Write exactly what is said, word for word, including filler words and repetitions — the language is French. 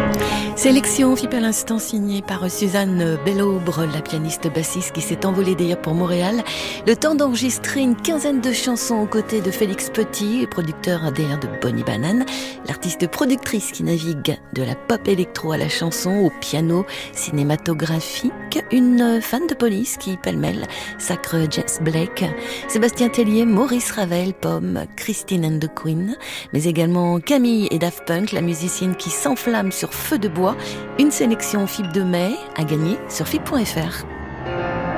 Sélection F I P à l'instant signée par Suzanne Bellaubre, la pianiste bassiste qui s'est envolée d'ailleurs pour Montréal. Le temps d'enregistrer une quinzaine de chansons aux côtés de Félix Petit, producteur derrière de Bonnie Banane, l'artiste productrice qui navigue de la pop électro à la chanson, au piano cinématographique, une fan de police qui pêle-mêle sacre James Blake, Sébastien Tellier, Maurice Ravel, Pomme, Christine and the Queen, mais également Camille et Daft Punk, la musicienne qui s'enflamme sur feu de bois. Une sélection F I P de mai à gagner sur F I P point F R.